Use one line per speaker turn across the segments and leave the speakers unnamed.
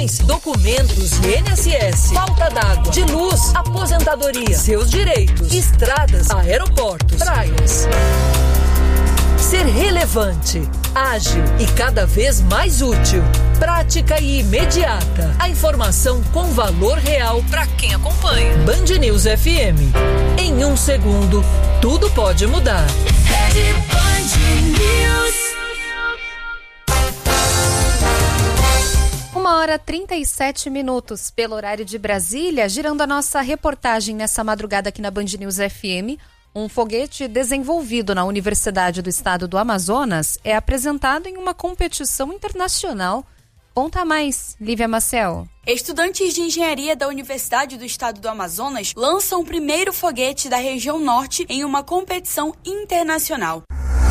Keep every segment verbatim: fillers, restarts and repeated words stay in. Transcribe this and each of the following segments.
pensões, documentos, I N S S, falta d'água, de luz, aposentadoria, seus direitos, estradas, aeroportos, praias. Ser relevante, ágil e cada vez mais útil. Prática e imediata. A informação com valor real para quem acompanha. Band News F M. Em um segundo, tudo pode mudar. Rede Band News.
Uma hora trinta e sete minutos pelo horário de Brasília, girando a nossa reportagem nessa madrugada aqui na Band News F M. Um foguete desenvolvido na Universidade do Estado do Amazonas é apresentado em uma competição internacional. Conta mais, Lívia Maciel.
Estudantes de engenharia da Universidade do Estado do Amazonas lançam o primeiro foguete da região norte em uma competição internacional.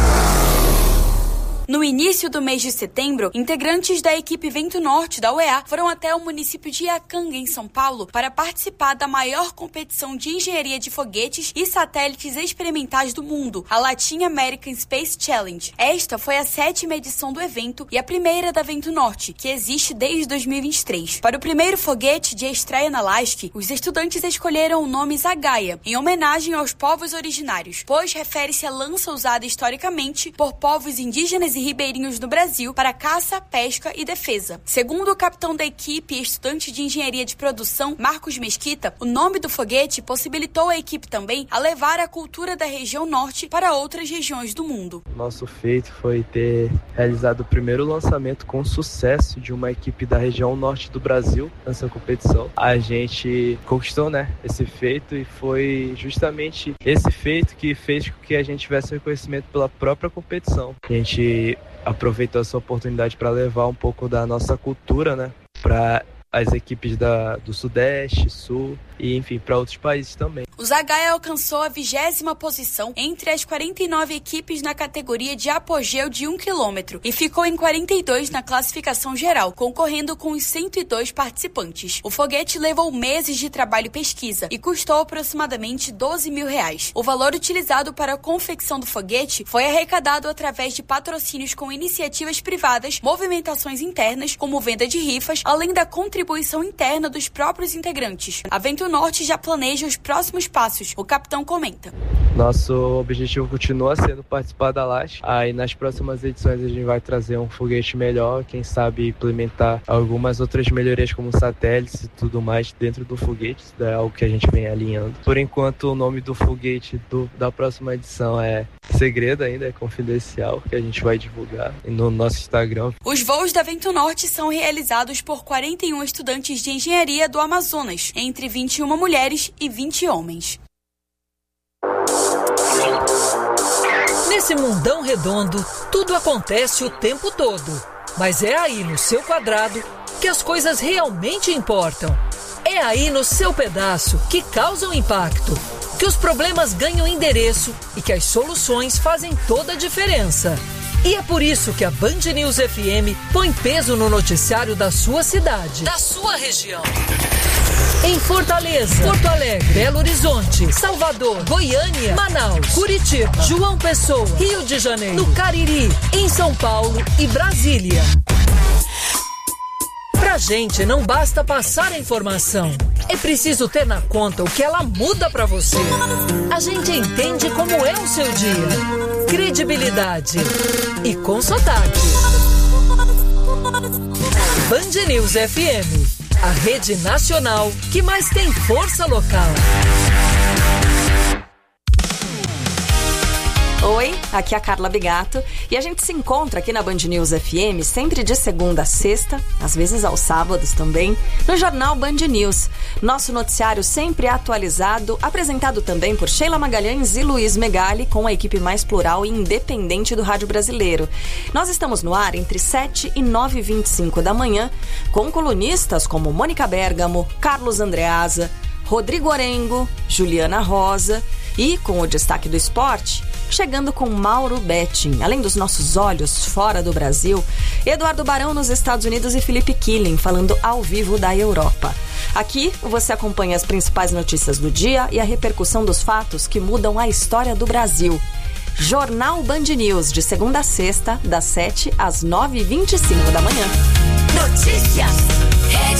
No início do mês de setembro, integrantes da equipe Vento Norte da U E A foram até o município de Iacanga, em São Paulo, para participar da maior competição de engenharia de foguetes e satélites experimentais do mundo, a Latin American Space Challenge. Esta foi a sétima edição do evento e a primeira da Vento Norte, que existe desde dois mil e vinte e três. Para o primeiro foguete de estreia na L A S C, os estudantes escolheram o nome Zagaia, em homenagem aos povos originários, pois refere-se à lança usada historicamente por povos indígenas e ribeirinhos do Brasil para caça, pesca e defesa. Segundo o capitão da equipe e estudante de engenharia de produção, Marcos Mesquita, o nome do foguete possibilitou à equipe também a levar a cultura da região norte para outras regiões do mundo.
Nosso feito foi ter realizado o primeiro lançamento com sucesso de uma equipe da região norte do Brasil nessa competição. A gente conquistou, né, esse feito e foi justamente esse feito que fez com que a gente tivesse reconhecimento pela própria competição. A gente aproveitou essa oportunidade para levar um pouco da nossa cultura, né, para as equipes da, do Sudeste, Sul e, enfim, para outros países também.
O Zagaia alcançou a vigésima posição entre as quarenta e nove equipes na categoria de apogeu de um quilômetro e ficou em quarenta e dois na classificação geral, concorrendo com os cento e dois participantes. O foguete levou meses de trabalho e pesquisa e custou aproximadamente doze mil reais. O valor utilizado para a confecção do foguete foi arrecadado através de patrocínios com iniciativas privadas, movimentações internas, como venda de rifas, além da contribuição interna dos próprios integrantes. A Vento Norte já planeja os próximos passos. O capitão comenta.
Nosso objetivo continua sendo participar da L A S C. Aí nas próximas edições a gente vai trazer um foguete melhor, quem sabe implementar algumas outras melhorias como satélites e tudo mais dentro do foguete. Isso é algo que a gente vem alinhando. Por enquanto o nome do foguete do, da próxima edição é segredo ainda, é confidencial, que a gente vai divulgar no nosso Instagram.
Os voos da Vento Norte são realizados por quarenta e um estudantes de engenharia do Amazonas, entre vinte e uma mulheres e vinte homens.
Nesse mundão redondo, tudo acontece o tempo todo. Mas é aí no seu quadrado que as coisas realmente importam. É aí no seu pedaço que causam impacto, que os problemas ganham endereço e que as soluções fazem toda a diferença. E é por isso que a Band News F M põe peso no noticiário da sua cidade, da sua região. Em Fortaleza, Porto Alegre, Belo Horizonte, Salvador, Goiânia, Manaus, Curitiba, João Pessoa, Rio de Janeiro, no Cariri, em São Paulo e Brasília. Pra gente não basta passar a informação, é preciso ter na conta o que ela muda pra você. A gente entende como é o seu dia. Credibilidade e com sotaque. Band News F M, a rede nacional que mais tem força local.
Oi, aqui é a Carla Bigato e a gente se encontra aqui na Band News F M sempre de segunda a sexta, às vezes aos sábados também, no Jornal Band News. Nosso noticiário sempre atualizado, apresentado também por Sheila Magalhães e Luiz Megali, com a equipe mais plural e independente do rádio brasileiro. Nós estamos no ar entre sete e nove e vinte e cinco da manhã, com colunistas como Mônica Bergamo, Carlos Andreasa, Rodrigo Orengo, Juliana Rosa e, com o destaque do esporte, chegando com Mauro Betting, além dos nossos olhos fora do Brasil, Eduardo Barão nos Estados Unidos e Felipe Killing falando ao vivo da Europa. Aqui você acompanha as principais notícias do dia e a repercussão dos fatos que mudam a história do Brasil. Jornal Band News, de segunda a sexta, das sete às nove e vinte e cinco da manhã.
Notícias.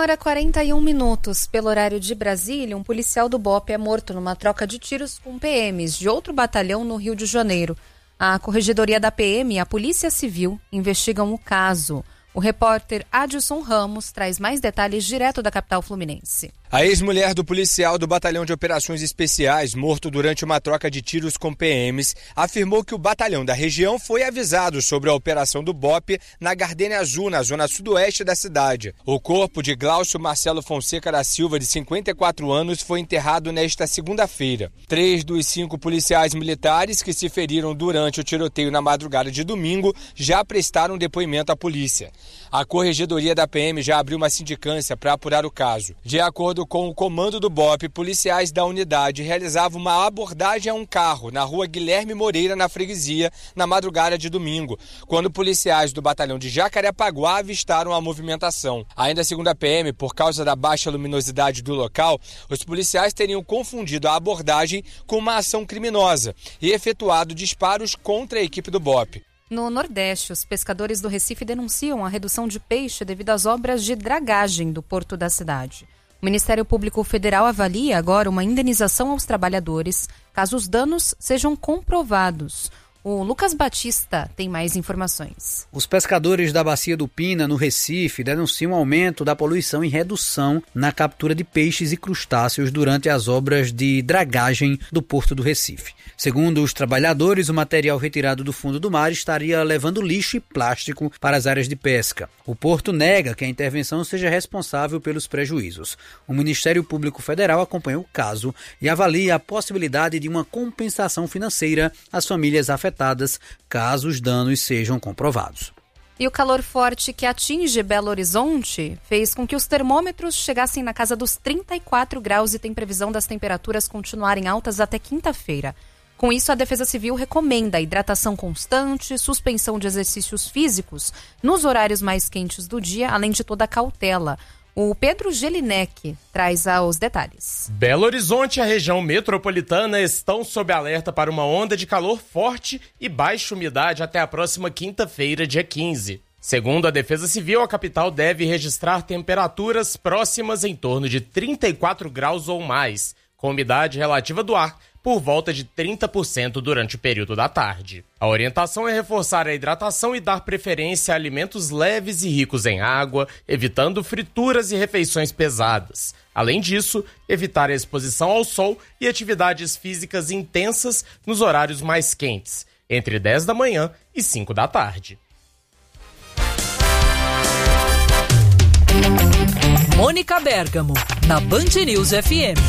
hora e quarenta e um minutos. Pelo horário de Brasília, um policial do B O P é morto numa troca de tiros com P Ms de outro batalhão no Rio de Janeiro. A Corregedoria da P M e a Polícia Civil investigam o caso. O repórter Adilson Ramos traz mais detalhes direto da capital fluminense.
A ex-mulher do policial do Batalhão de Operações Especiais, morto durante uma troca de tiros com P Ms, afirmou que o batalhão da região foi avisado sobre a operação do B O P na Gardênia Azul, na zona sudoeste da cidade. O corpo de Glaucio Marcelo Fonseca da Silva, de cinquenta e quatro anos, foi enterrado nesta segunda-feira. Três dos cinco policiais militares que se feriram durante o tiroteio na madrugada de domingo já prestaram depoimento à polícia. A Corregedoria da P M já abriu uma sindicância para apurar o caso. De acordo com o comando do B O P, policiais da unidade realizavam uma abordagem a um carro na rua Guilherme Moreira, na freguesia, na madrugada de domingo, quando policiais do batalhão de Jacarepaguá avistaram a movimentação. Ainda segundo a P M, por causa da baixa luminosidade do local, os policiais teriam confundido a abordagem com uma ação criminosa e efetuado disparos contra a equipe do B O P.
No Nordeste, os pescadores do Recife denunciam a redução de peixe devido às obras de dragagem do porto da cidade. O Ministério Público Federal avalia agora uma indenização aos trabalhadores, caso os danos sejam comprovados. O Lucas Batista tem mais informações.
Os pescadores da Bacia do Pina, no Recife, denunciam aumento da poluição e redução na captura de peixes e crustáceos durante as obras de dragagem do Porto do Recife. Segundo os trabalhadores, o material retirado do fundo do mar estaria levando lixo e plástico para as áreas de pesca. O Porto nega que a intervenção seja responsável pelos prejuízos. O Ministério Público Federal acompanhou o caso e avalia a possibilidade de uma compensação financeira às famílias afetadas, caso os danos sejam comprovados.
E o calor forte que atinge Belo Horizonte fez com que os termômetros chegassem na casa dos trinta e quatro graus e tem previsão das temperaturas continuarem altas até quinta-feira. Com isso, a Defesa Civil recomenda hidratação constante, suspensão de exercícios físicos nos horários mais quentes do dia, além de toda a cautela. O Pedro Gelinek traz os detalhes.
Belo Horizonte e a região metropolitana estão sob alerta para uma onda de calor forte e baixa umidade até a próxima quinta-feira, dia quinze. Segundo a Defesa Civil, a capital deve registrar temperaturas próximas em torno de trinta e quatro graus ou mais, com umidade relativa do ar por volta de trinta por cento durante o período da tarde. A orientação é reforçar a hidratação e dar preferência a alimentos leves e ricos em água, evitando frituras e refeições pesadas. Além disso, evitar a exposição ao sol e atividades físicas intensas nos horários mais quentes, entre dez da manhã e cinco da tarde.
Mônica Bergamo, na Band News F M.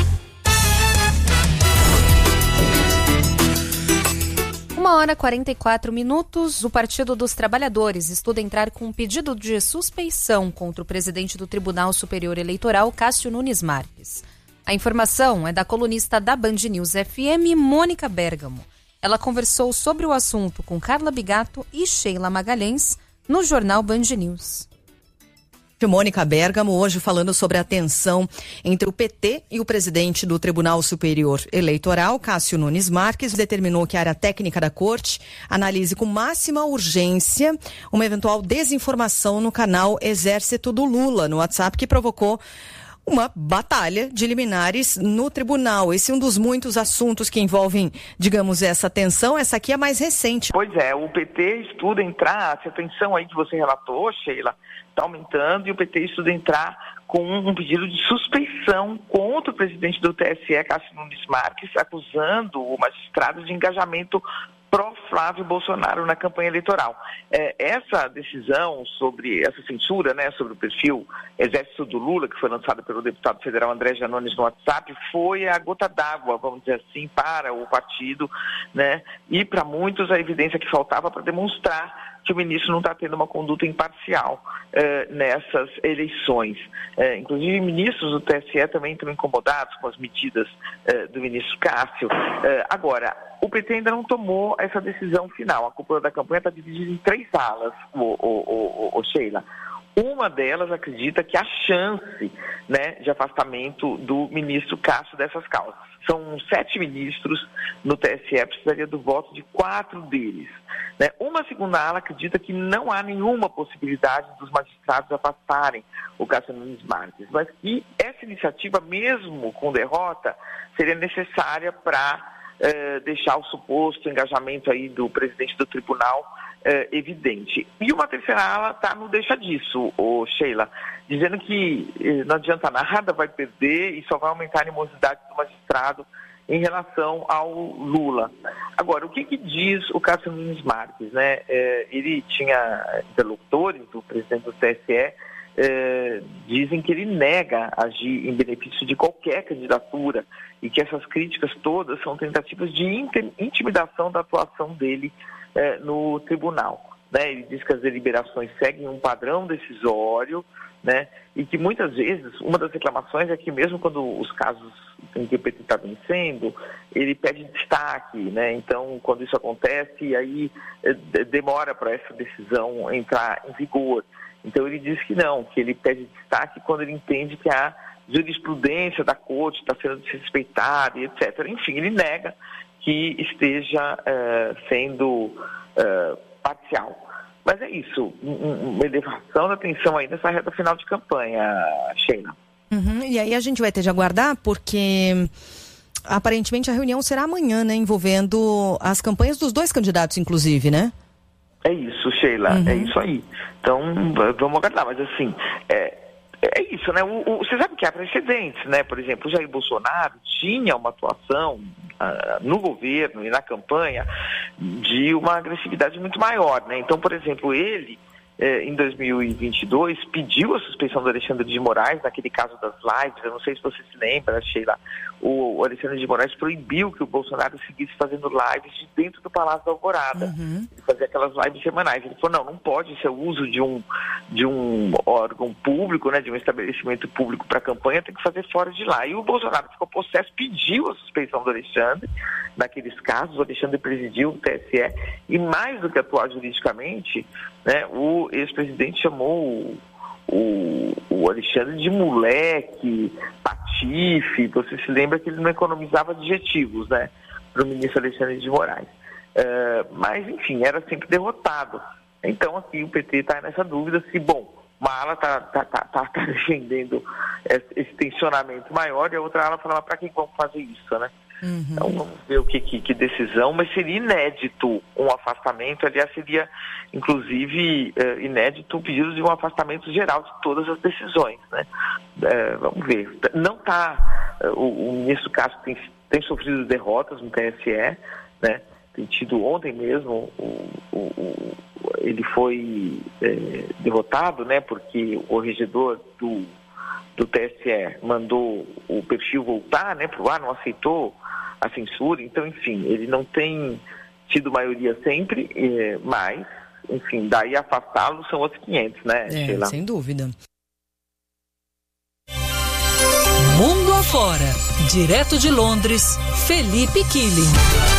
Uma hora e quarenta e quatro minutos, o Partido dos Trabalhadores estuda entrar com um pedido de suspeição contra o presidente do Tribunal Superior Eleitoral, Cássio Nunes Marques. A informação é da colunista da Band News F M, Mônica Bergamo. Ela conversou sobre o assunto com Carla Bigato e Sheila Magalhães no jornal Band News.
Mônica Bergamo, hoje falando sobre a tensão entre o P T e o presidente do Tribunal Superior Eleitoral, Cássio Nunes Marques, determinou que a área técnica da corte analise com máxima urgência uma eventual desinformação no canal Exército do Lula, no WhatsApp, que provocou uma batalha de liminares no tribunal. Esse é um dos muitos assuntos que envolvem, digamos, essa tensão. Essa aqui é mais recente.
Pois é, o P T estuda entrar, essa tensão aí que você relatou, Sheila, está aumentando, e o P T estuda entrar com um pedido de suspeição contra o presidente do T S E, Cássio Nunes Marques, acusando o magistrado de engajamento pró-Flávio Bolsonaro na campanha eleitoral. É, essa decisão sobre essa censura, né, sobre o perfil Exército do Lula, que foi lançada pelo deputado federal André Janones no WhatsApp, foi a gota d'água, vamos dizer assim, para o partido, né, e para muitos a evidência que faltava para demonstrar que o ministro não está tendo uma conduta imparcial eh, nessas eleições. Eh, inclusive, ministros do T S E também estão incomodados com as medidas eh, do ministro Cássio. Eh, agora, o P T ainda não tomou essa decisão final. A cúpula da campanha está dividida em três alas, o, o, o, o Sheila. Uma delas acredita que há chance, né, de afastamento do ministro Cássio dessas causas. São sete ministros no T S E, precisaria do voto de quatro deles. Né? Uma segunda ala acredita que não há nenhuma possibilidade dos magistrados afastarem o Cássio Nunes Marques, mas que essa iniciativa, mesmo com derrota, seria necessária para eh, deixar o suposto engajamento aí do presidente do tribunal eh, evidente. E uma terceira ala está no deixa disso, ô Sheila, dizendo que eh, não adianta nada, vai perder e só vai aumentar a animosidade do magistrado em relação ao Lula. Agora, o que, que diz o Cássio Nunes Marques, né? É, ele tinha interlocutores do presidente do T S E, é, dizem que ele nega agir em benefício de qualquer candidatura e que essas críticas todas são tentativas de intimidação da atuação dele é, no tribunal. Né? Ele diz que as deliberações seguem um padrão decisório, né? E que muitas vezes, uma das reclamações é que mesmo quando os casos em que o P T está vencendo, ele pede destaque, né? Então, quando isso acontece, aí demora para essa decisão entrar em vigor. Então, ele diz que não, que ele pede destaque quando ele entende que a jurisprudência da corte está sendo desrespeitada e etcétera. Enfim, ele nega que esteja uh, sendo uh, parcial. Mas é isso, uma elevação da tensão aí nessa reta final de campanha, Sheila.
Uhum, e aí a gente vai ter de aguardar, porque aparentemente a reunião será amanhã, né? Envolvendo as campanhas dos dois candidatos, inclusive, né?
É isso, Sheila,
uhum.
é isso aí. Então, vamos aguardar, mas assim, é, é isso, né? O, o, você sabe que há precedentes, né? Por exemplo, o Jair Bolsonaro tinha uma atuação uh, no governo e na campanha de uma agressividade muito maior, né? Então, por exemplo, ele, eh, em dois mil e vinte e dois, pediu a suspeição do Alexandre de Moraes, naquele caso das lives. Eu não sei se você se lembra, Sheila, o, o Alexandre de Moraes proibiu que o Bolsonaro seguisse fazendo lives de dentro do Palácio da Alvorada. Uhum. Ele fazia aquelas lives semanais. Ele falou, não, não pode ser o uso de um, de um órgão público, né, de um estabelecimento público para campanha, tem que fazer fora de lá. E o Bolsonaro ficou possesso, pediu a suspeição do Alexandre. Naqueles casos, o Alexandre presidiu o T S E e, mais do que atuar juridicamente, né, o ex-presidente chamou o, o, o Alexandre de moleque, patife. Você se lembra que ele não economizava adjetivos, né, para o ministro Alexandre de Moraes. Uh, mas, enfim, era sempre derrotado. Então, aqui o P T está nessa dúvida se, bom, uma ala está tá, tá, tá, tá defendendo esse, esse tensionamento maior e a outra ala fala, para que vamos fazer isso, né? Uhum. Então vamos ver o que, que, que decisão, mas seria inédito um afastamento, aliás seria inclusive uh, inédito o pedido de um afastamento geral de todas as decisões, né? Uh, vamos ver, não está, uh, o, o ministro Castro tem, tem sofrido derrotas no T S E, né? Tem tido ontem mesmo, o, o, o, ele foi é, derrotado, né? Porque o regedor do, do T S E mandou o perfil voltar, né? Pro ar, não aceitou a censura. Então, enfim, ele não tem tido maioria sempre, é, mas, enfim, daí afastá-lo são outros quinhentos, né?
É, sem dúvida.
Mundo afora, direto de Londres, Felipe Killing.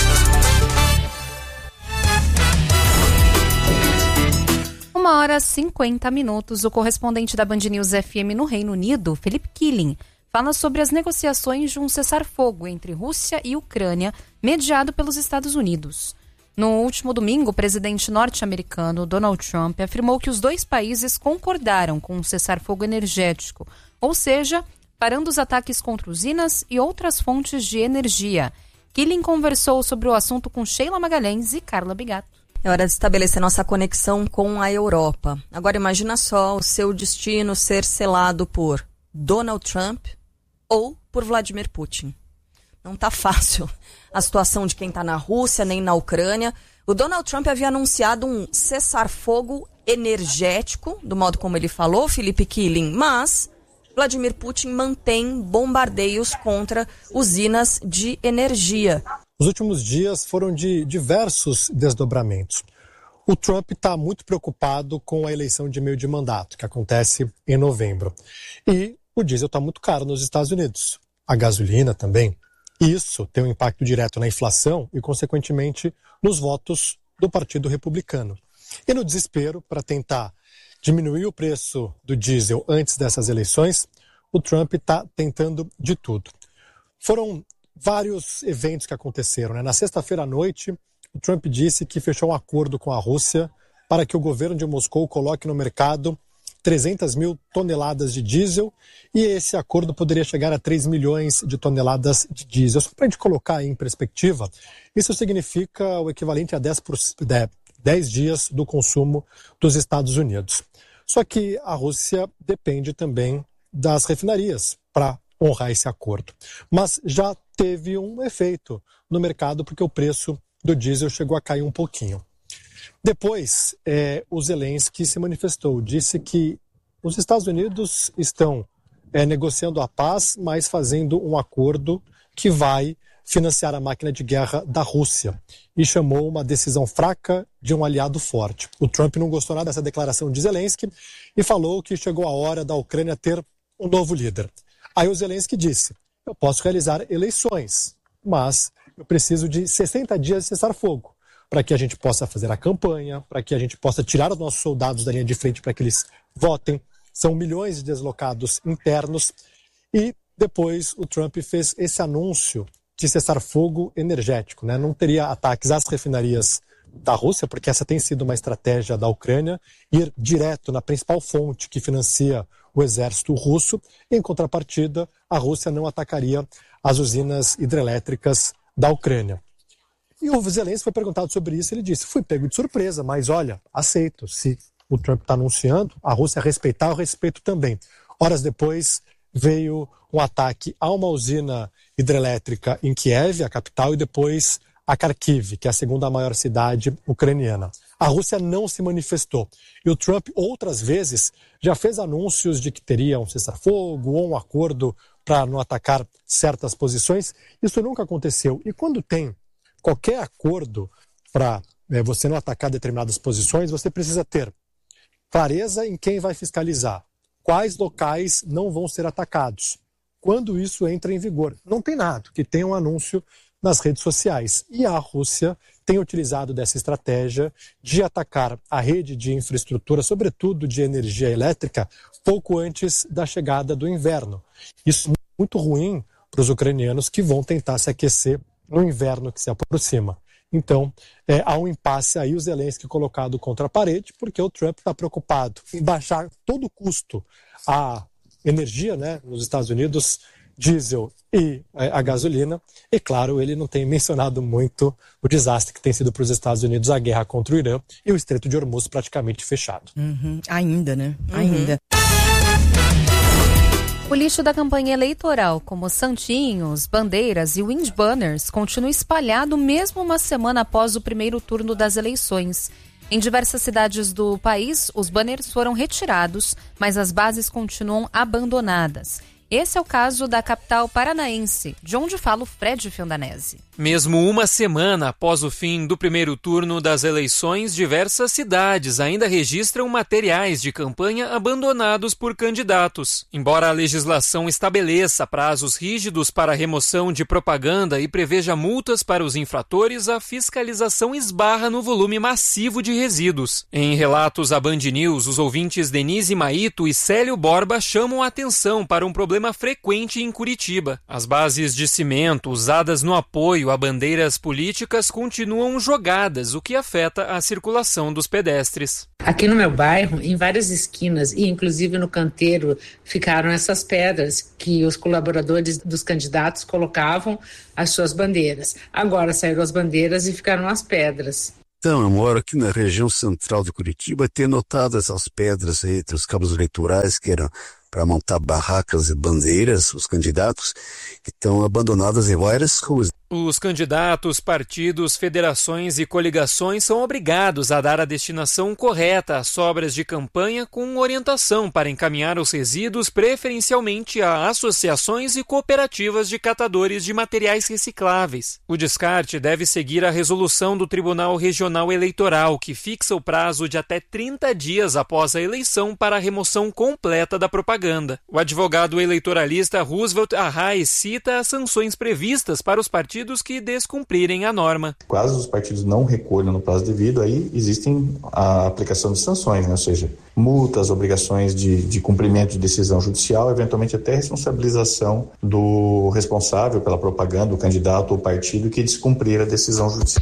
Uma hora e cinquenta minutos, o correspondente da Band News F M no Reino Unido, Felipe Killing, fala sobre as negociações de um cessar-fogo entre Rússia e Ucrânia, mediado pelos Estados Unidos. No último domingo, o presidente norte-americano Donald Trump afirmou que os dois países concordaram com um cessar-fogo energético, ou seja, parando os ataques contra usinas e outras fontes de energia. Killing conversou sobre o assunto com Sheila Magalhães e Carla Bigato.
É hora de estabelecer nossa conexão com a Europa. Agora imagina só o seu destino ser selado por Donald Trump ou por Vladimir Putin. Não tá fácil a situação de quem está na Rússia nem na Ucrânia. O Donald Trump havia anunciado um cessar-fogo energético, do modo como ele falou, Felipe Killing, mas Vladimir Putin mantém bombardeios contra usinas de energia.
Os últimos dias foram de diversos desdobramentos. O Trump está muito preocupado com a eleição de meio de mandato, que acontece em novembro. E o diesel está muito caro nos Estados Unidos. A gasolina também. Isso tem um impacto direto na inflação e, consequentemente, nos votos do Partido Republicano. E no desespero, para tentar diminuir o preço do diesel antes dessas eleições, o Trump está tentando de tudo. Foram vários eventos que aconteceram, né? Na sexta-feira à noite, o Trump disse que fechou um acordo com a Rússia para que o governo de Moscou coloque no mercado trezentas mil toneladas de diesel, e esse acordo poderia chegar a três milhões de toneladas de diesel. Só para a gente colocar aí em perspectiva, isso significa o equivalente a dez, por, dez dias do consumo dos Estados Unidos. Só que a Rússia depende também das refinarias para honrar esse acordo. Mas já teve um efeito no mercado, porque o preço do diesel chegou a cair um pouquinho. Depois, é, o Zelensky se manifestou, disse que os Estados Unidos estão é, negociando a paz, mas fazendo um acordo que vai financiar a máquina de guerra da Rússia, e chamou uma decisão fraca de um aliado forte. O Trump não gostou nada dessa declaração de Zelensky e falou que chegou a hora da Ucrânia ter um novo líder. Aí o Zelensky disse, eu posso realizar eleições, mas eu preciso de sessenta dias de cessar-fogo, para que a gente possa fazer a campanha, para que a gente possa tirar os nossos soldados da linha de frente para que eles votem. São milhões de deslocados internos. E depois o Trump fez esse anúncio de cessar-fogo energético, né? Não teria ataques às refinarias da Rússia, porque essa tem sido uma estratégia da Ucrânia, ir direto na principal fonte que financia o exército russo. Em contrapartida, a Rússia não atacaria as usinas hidrelétricas da Ucrânia. E o Zelensky foi perguntado sobre isso, ele disse, fui pego de surpresa, mas olha, aceito, se o Trump está anunciando, a Rússia respeitar, eu respeito também. Horas depois veio um ataque a uma usina hidrelétrica em Kiev, a capital, e depois a Kharkiv, que é a segunda maior cidade ucraniana. A Rússia não se manifestou. E o Trump, outras vezes, já fez anúncios de que teria um cessar-fogo ou um acordo para não atacar certas posições. Isso nunca aconteceu. E quando tem qualquer acordo para é, você não atacar determinadas posições, você precisa ter clareza em quem vai fiscalizar, quais locais não vão ser atacados, quando isso entra em vigor. Não tem nada, que tem um anúncio nas redes sociais. E a Rússia tem utilizado dessa estratégia de atacar a rede de infraestrutura, sobretudo de energia elétrica, pouco antes da chegada do inverno. Isso é muito ruim para os ucranianos que vão tentar se aquecer no inverno que se aproxima. Então, é, há um impasse aí, o Zelensky colocado contra a parede, porque o Trump está preocupado em baixar todo o custo a energia, né, nos Estados Unidos, diesel e é, a gasolina. E, claro, ele não tem mencionado muito o desastre que tem sido para os Estados Unidos a guerra contra o Irã e o Estreito de Hormuz praticamente fechado.
Uhum. Ainda, né? Uhum. Ainda.
O lixo da campanha eleitoral, como santinhos, bandeiras e windbanners, continua espalhado mesmo uma semana após o primeiro turno das eleições. Em diversas cidades do país, os banners foram retirados, mas as bases continuam abandonadas. Esse é o caso da capital paranaense, de onde fala o Fred Fiondanese.
Mesmo uma semana após o fim do primeiro turno das eleições, diversas cidades ainda registram materiais de campanha abandonados por candidatos. Embora a legislação estabeleça prazos rígidos para a remoção de propaganda e preveja multas para os infratores, a fiscalização esbarra no volume massivo de resíduos. Em relatos à Band News, os ouvintes Denise Maito e Célio Borba chamam a atenção para um problema frequente em Curitiba. As bases de cimento usadas no apoio a bandeiras políticas continuam jogadas, o que afeta a circulação dos pedestres.
Aqui no meu bairro, em várias esquinas e inclusive no canteiro, ficaram essas pedras que os colaboradores dos candidatos colocavam as suas bandeiras. Agora saíram as bandeiras e ficaram as pedras.
Então, eu moro aqui na região central de Curitiba, tenho notado essas pedras aí entre os cabos eleitorais que eram para montar barracas e bandeiras, os candidatos, que estão abandonadas em várias ruas.
Os candidatos, partidos, federações e coligações são obrigados a dar a destinação correta às sobras de campanha com orientação para encaminhar os resíduos preferencialmente a associações e cooperativas de catadores de materiais recicláveis. O descarte deve seguir a resolução do Tribunal Regional Eleitoral, que fixa o prazo de até trinta dias após a eleição para a remoção completa da propaganda. O advogado eleitoralista Roosevelt Arraes cita as sanções previstas para os partidos que descumprirem a norma.
Caso os partidos não recolham no prazo devido, aí existem a aplicação de sanções, né? Ou seja, multas, obrigações de, de cumprimento de decisão judicial, eventualmente até responsabilização do responsável pela propaganda, o candidato ou partido que descumprir a decisão judicial.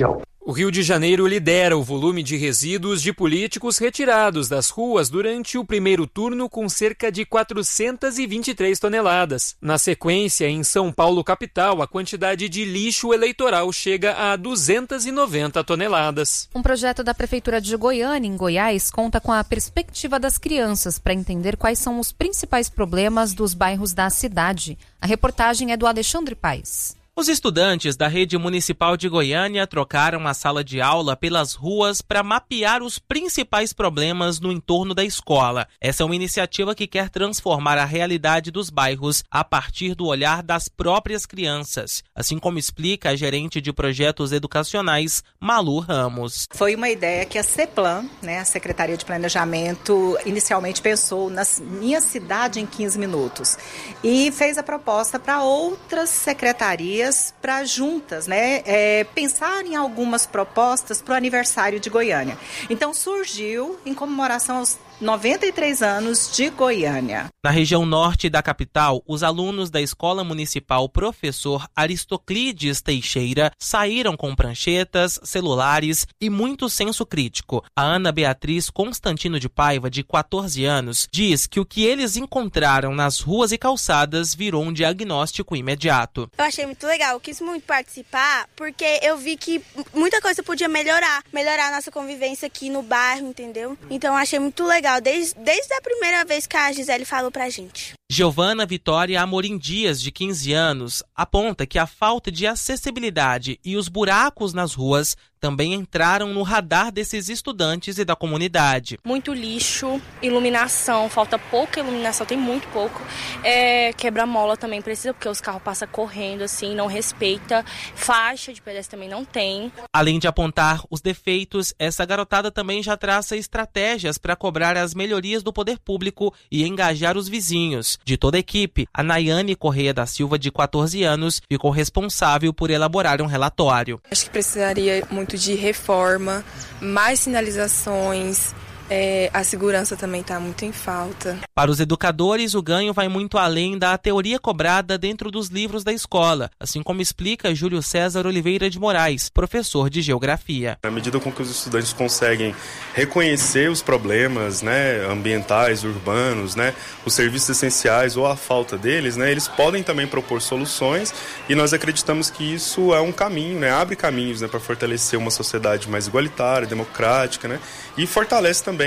O Rio de Janeiro lidera o volume de resíduos de políticos retirados das ruas durante o primeiro turno, com cerca de quatrocentas e vinte e três toneladas. Na sequência, em São Paulo capital, a quantidade de lixo eleitoral chega a duzentas e noventa toneladas.
Um projeto da Prefeitura de Goiânia, em Goiás, conta com a perspectiva das crianças para entender quais são os principais problemas dos bairros da cidade. A reportagem é do Alexandre Paes.
Os estudantes da Rede Municipal de Goiânia trocaram a sala de aula pelas ruas para mapear os principais problemas no entorno da escola. Essa é uma iniciativa que quer transformar a realidade dos bairros a partir do olhar das próprias crianças, assim como explica a gerente de projetos educacionais, Malu Ramos.
Foi uma ideia que a CEPLAN, né, a Secretaria de Planejamento, inicialmente pensou na minha cidade em quinze minutos e fez a proposta para outras secretarias para juntas, né, é, pensar em algumas propostas para o aniversário de Goiânia. Então surgiu em comemoração aos noventa e três anos de Goiânia.
Na região norte da capital, os alunos da Escola Municipal Professor Aristoclides Teixeira saíram com pranchetas, celulares e muito senso crítico. A Ana Beatriz Constantino de Paiva, de quatorze anos, diz que o que eles encontraram nas ruas e calçadas virou um diagnóstico imediato.
Eu achei muito legal, eu quis muito participar porque eu vi que muita coisa podia melhorar, melhorar a nossa convivência aqui no bairro, entendeu? Então eu achei muito legal. Desde, desde a primeira vez que a Gisele falou pra gente.
Giovana Vitória Amorim Dias, de quinze anos, aponta que a falta de acessibilidade e os buracos nas ruas também entraram no radar desses estudantes e da comunidade.
Muito lixo, iluminação, falta pouca iluminação, tem muito pouco. É, quebra-mola também precisa, porque os carros passam correndo assim, não respeita. Faixa de pedestre também não tem.
Além de apontar os defeitos, essa garotada também já traça estratégias para cobrar as melhorias do poder público e engajar os vizinhos. De toda a equipe, a Nayane Correia da Silva, de quatorze anos, ficou responsável por elaborar um relatório.
Acho que precisaria muito de reforma, mais sinalizações, é, a segurança também está muito em falta.
Para os educadores, o ganho vai muito além da teoria cobrada dentro dos livros da escola, assim como explica Júlio César Oliveira de Moraes, professor de Geografia.
Na medida com que os estudantes conseguem reconhecer os problemas, né, ambientais, urbanos, né, os serviços essenciais ou a falta deles, né, eles podem também propor soluções, e nós acreditamos que isso é um caminho, né, abre caminhos, né, para fortalecer uma sociedade mais igualitária, democrática, né, e fortalece também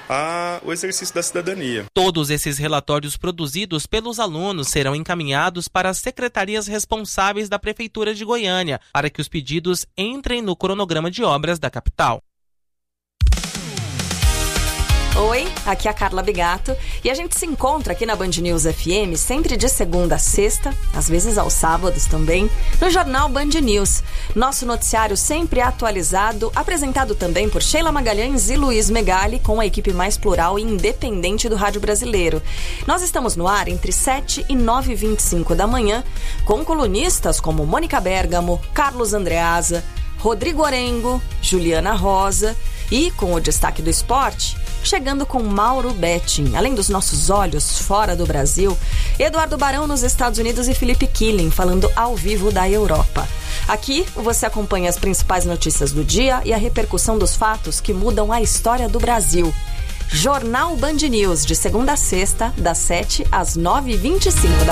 A, o exercício da cidadania.
Todos esses relatórios produzidos pelos alunos serão encaminhados para as secretarias responsáveis da Prefeitura de Goiânia, para que os pedidos entrem no cronograma de obras da capital.
Oi, aqui é a Carla Bigato e a gente se encontra aqui na Band News F M sempre de segunda a sexta, às vezes aos sábados também, no jornal Band News. Nosso noticiário sempre atualizado, apresentado também por Sheila Magalhães e Luiz Megali, com a equipe mais plural e independente do rádio brasileiro. Nós estamos no ar entre sete e nove e vinte e cinco da manhã, com colunistas como Mônica Bergamo, Carlos Andreasa, Rodrigo Orengo, Juliana Rosa e, com o destaque do esporte, chegando com Mauro Betting. Além dos nossos olhos fora do Brasil, Eduardo Barão nos Estados Unidos e Felipe Killing falando ao vivo da Europa. Aqui você acompanha as principais notícias do dia e a repercussão dos fatos que mudam a história do Brasil. Jornal Band News, de segunda a sexta, das sete às nove e vinte e cinco da